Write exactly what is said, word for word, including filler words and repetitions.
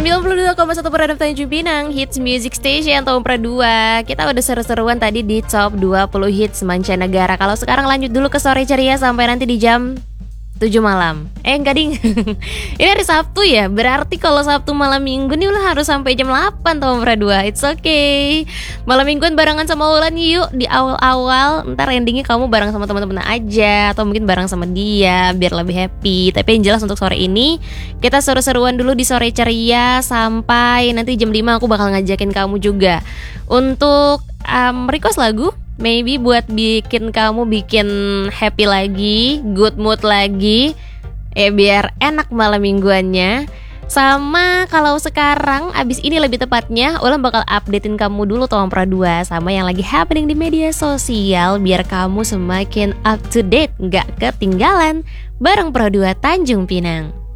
sembilan puluh dua koma satu Peradab Tanjung Pinang, Hits Music Station Tompra dua. Kita udah seru-seruan tadi di top dua puluh hits mancanegara. Kalau sekarang lanjut dulu ke sore ceria sampai nanti di jam tujuh malam. Eh enggak ding. Ini hari Sabtu ya. Berarti kalau Sabtu malam Minggu nih ulah harus sampai jam delapan Tompra dua. It's okay. Malam Mingguan barengan sama Ulan yuk di awal-awal. Ntar endingnya kamu bareng sama teman-teman aja atau mungkin bareng sama dia biar lebih happy. Tapi yang jelas untuk sore ini kita seru-seruan dulu di sore ceria sampai nanti jam lima aku bakal ngajakin kamu juga untuk um, request lagu. Maybe buat bikin kamu bikin happy lagi, good mood lagi, ya biar enak malam mingguannya. Sama kalau sekarang abis ini lebih tepatnya Ulan bakal updatein kamu dulu Tompra dua sama yang lagi happening di media sosial biar kamu semakin up to date, gak ketinggalan bareng Pro dua Tanjung Pinang.